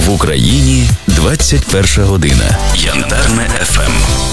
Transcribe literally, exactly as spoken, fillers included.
В Україні двадцять перша година. Янтарне еф ем.